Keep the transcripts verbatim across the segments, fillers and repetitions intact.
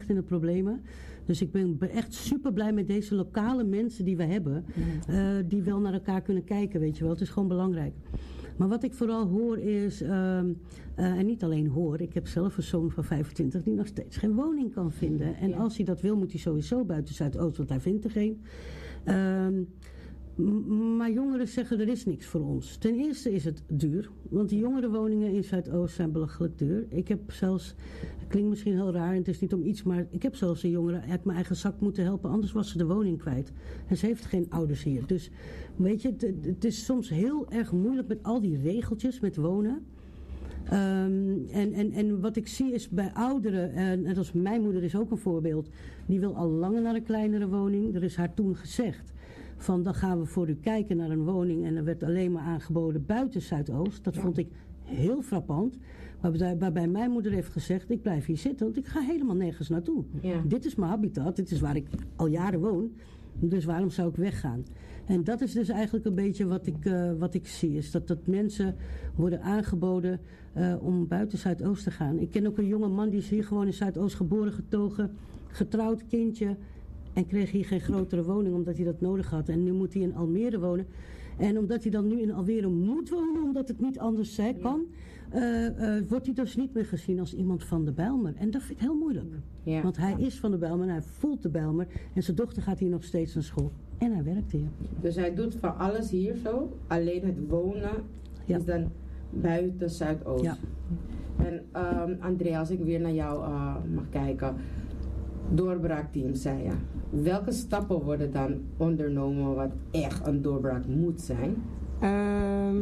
echt in de problemen. Dus ik ben echt super blij met deze lokale mensen die we hebben. Mm. Uh, die wel naar elkaar kunnen kijken, weet je wel. Het is gewoon belangrijk. Maar wat ik vooral hoor is, uh, uh, en niet alleen hoor, ik heb zelf een zoon van vijfentwintig die nog steeds geen woning kan vinden. En ja. als hij dat wil, moet hij sowieso buiten Zuidoost, want hij vindt er geen. Uh, m- maar jongeren zeggen, er is niks voor ons. Ten eerste is het duur, want die jongerenwoningen in Zuidoost zijn belachelijk duur. Ik heb zelfs, het klinkt misschien heel raar en het is niet om iets, maar ik heb zelfs een jongere uit mijn eigen zak moeten helpen, anders was ze de woning kwijt. En ze heeft geen ouders hier. Dus weet je, het, het is soms heel erg moeilijk met al die regeltjes met wonen. Um, en, en, en wat ik zie is bij ouderen, en net als mijn moeder is ook een voorbeeld, die wil al langer naar een kleinere woning. Er is haar toen gezegd van dan gaan we voor u kijken naar een woning en er werd alleen maar aangeboden buiten Zuidoost. Dat ja. vond ik heel frappant. Waarbij, waarbij mijn moeder heeft gezegd, ik blijf hier zitten, want ik ga helemaal nergens naartoe. Ja. Dit is mijn habitat, dit is waar ik al jaren woon. Dus waarom zou ik weggaan? En dat is dus eigenlijk een beetje wat ik, uh, wat ik zie. Is dat, dat mensen worden aangeboden uh, om buiten Zuidoost te gaan. Ik ken ook een jonge man die is hier gewoon in Zuidoost geboren, getogen, getrouwd kindje. En kreeg hier geen grotere woning omdat hij dat nodig had. En nu moet hij in Almere wonen. En omdat hij dan nu in Almere moet wonen, omdat het niet anders hè, kan, uh, uh, wordt hij dus niet meer gezien als iemand van de Bijlmer. En dat vind ik heel moeilijk. Ja. Want hij is van de Bijlmer en hij voelt de Bijlmer. En zijn dochter gaat hier nog steeds naar school. En hij werkt hier. Dus hij doet van alles hier zo. Alleen het wonen ja. is dan buiten Zuidoost. Ja. En um, Andrea, als ik weer naar jou uh, mag kijken. Doorbraakteam, zei je. Welke stappen worden dan ondernomen wat echt een doorbraak moet zijn? Um,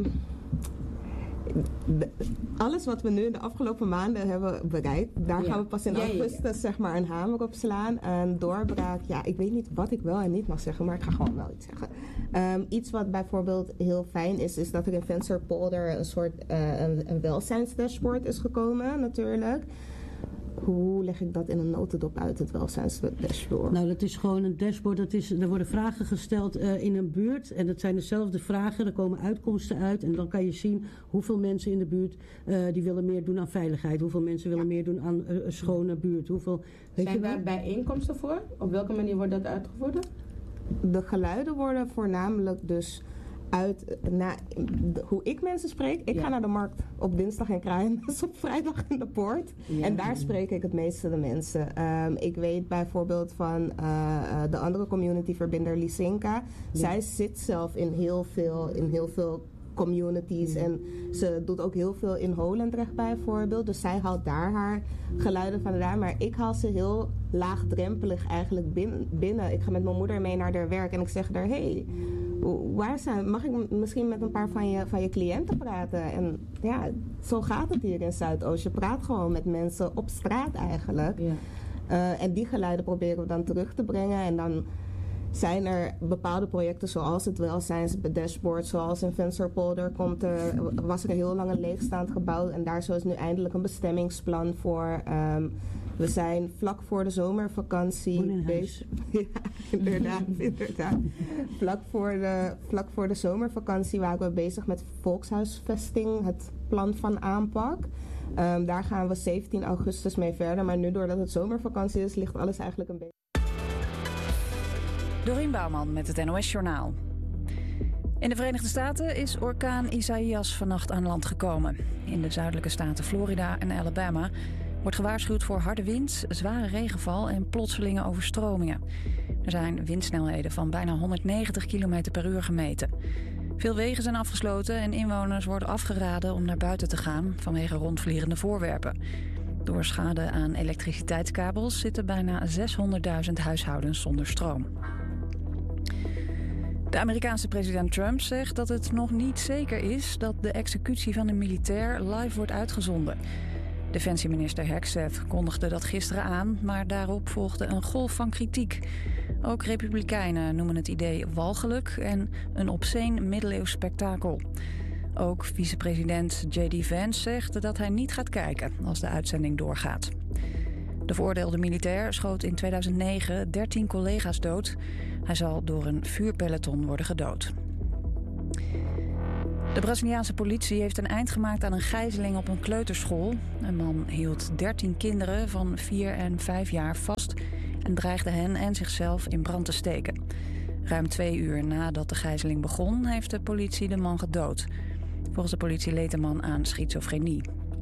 de, alles wat we nu in de afgelopen maanden hebben bereikt, daar ja. gaan we pas in ja, augustus ja, ja. zeg maar een hamer op slaan. Een doorbraak, ja, ik weet niet wat ik wel en niet mag zeggen, maar ik ga gewoon wel iets zeggen. Um, iets wat bijvoorbeeld heel fijn is, is dat er in Vensterpolder een soort uh, een, een welzijnsdashboard is gekomen, natuurlijk. Hoe leg ik dat in een notendop uit, het welzijnsdashboard? Nou, dat is gewoon een dashboard. Dat is, er worden vragen gesteld uh, in een buurt. En dat zijn dezelfde vragen. Er komen uitkomsten uit. En dan kan je zien hoeveel mensen in de buurt uh, die willen meer doen aan veiligheid. Hoeveel mensen willen meer doen aan uh, een schone buurt. Hoeveel, weet zijn je wel? daar bijeenkomsten voor? Op welke manier wordt dat uitgevoerd? De geluiden worden voornamelijk dus uit, na, de, hoe ik mensen spreek. Ik ja. ga naar de markt op dinsdag en krijgen dus op vrijdag in de poort. Ja. En daar spreek ik het meeste de mensen. Um, ik weet bijvoorbeeld van uh, uh, de andere communityverbinder Lysinka. Ja. Zij zit zelf in heel veel, in heel veel communities ja. en ze doet ook heel veel in Holendrecht bijvoorbeeld. Dus zij haalt daar haar geluiden vandaan. Maar ik haal ze heel laagdrempelig eigenlijk binnen. Ik ga met mijn moeder mee naar haar werk en ik zeg daar, hey, waar zijn, mag ik misschien met een paar van je, van je cliënten praten? En ja, zo gaat het hier in Zuidoost. Je praat gewoon met mensen op straat eigenlijk. Ja. Uh, en die geluiden proberen we dan terug te brengen. En dan zijn er bepaalde projecten zoals het welzijnsdashboard, zoals in Vensterpolder komt er, was er een heel lang een leegstaand gebouw. En daar zo is nu eindelijk een bestemmingsplan voor. Um, We zijn vlak voor de zomervakantie bezig. Ja, inderdaad, inderdaad. Vlak voor, de, vlak voor de zomervakantie waren we bezig met volkshuisvesting, het plan van aanpak. Um, daar gaan we zeventien augustus mee verder. Maar nu doordat het zomervakantie is, ligt alles eigenlijk een beetje. Dorien Bouwman met het N O S-journaal. In de Verenigde Staten is orkaan Isaias vannacht aan land gekomen. In de zuidelijke staten Florida en Alabama wordt gewaarschuwd voor harde wind, zware regenval en plotselinge overstromingen. Er zijn windsnelheden van bijna honderdnegentig kilometer per uur gemeten. Veel wegen zijn afgesloten en inwoners worden afgeraden om naar buiten te gaan vanwege rondvliegende voorwerpen. Door schade aan elektriciteitskabels zitten bijna zeshonderdduizend huishoudens zonder stroom. De Amerikaanse president Trump zegt dat het nog niet zeker is dat de executie van een militair live wordt uitgezonden. Defensieminister Hegseth kondigde dat gisteren aan, maar daarop volgde een golf van kritiek. Ook republikeinen noemen het idee walgelijk en een obscene middeleeuws spektakel. Ook vicepresident J D Vance zegt dat hij niet gaat kijken als de uitzending doorgaat. De veroordeelde militair schoot in tweeduizend negen dertien collega's dood. Hij zal door een vuurpeloton worden gedood. De Braziliaanse politie heeft een eind gemaakt aan een gijzeling op een kleuterschool. Een man hield dertien kinderen van vier en vijf jaar vast en dreigde hen en zichzelf in brand te steken. Ruim twee uur nadat de gijzeling begon, heeft de politie de man gedood. Volgens de politie leed de man aan schizofrenie.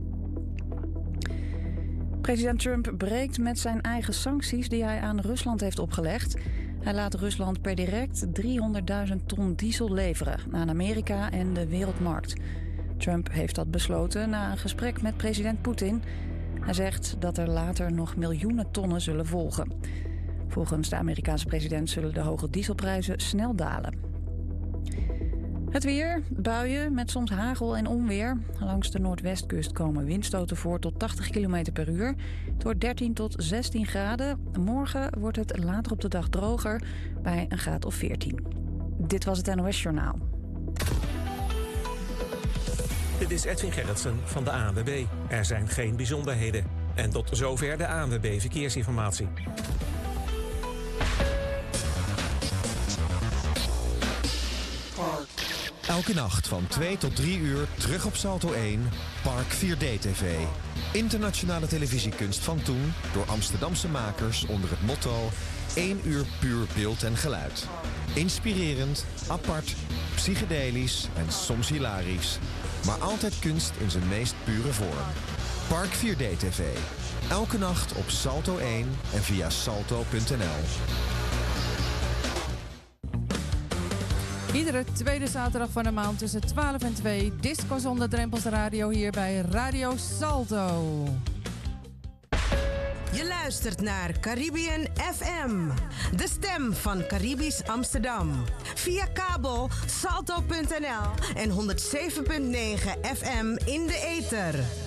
President Trump breekt met zijn eigen sancties die hij aan Rusland heeft opgelegd. Hij laat Rusland per direct driehonderdduizend ton diesel leveren aan Amerika en de wereldmarkt. Trump heeft dat besloten na een gesprek met president Poetin. Hij zegt dat er later nog miljoenen tonnen zullen volgen. Volgens de Amerikaanse president zullen de hoge dieselprijzen snel dalen. Het weer, buien met soms hagel en onweer. Langs de noordwestkust komen windstoten voor tot tachtig kilometer per uur. Het wordt dertien tot zestien graden. Morgen wordt het later op de dag droger bij een graad of veertien. Dit was het N O S Journaal. Dit is Edwin Gerritsen van de A N W B. Er zijn geen bijzonderheden. En tot zover de A N W B Verkeersinformatie. Elke nacht van twee tot drie uur terug op Salto één, Park vier D T V. Internationale televisiekunst van toen door Amsterdamse makers onder het motto één uur puur beeld en geluid. Inspirerend, apart, psychedelisch en soms hilarisch. Maar altijd kunst in zijn meest pure vorm. Park vier D T V. Elke nacht op Salto één en via salto punt n l. Iedere tweede zaterdag van de maand tussen twaalf en twee... Disco zonder drempels radio hier bij Radio Salto. Je luistert naar Caribbean F M. De stem van Caribisch Amsterdam. Via kabel salto punt n l en honderdzeven komma negen F M in de ether.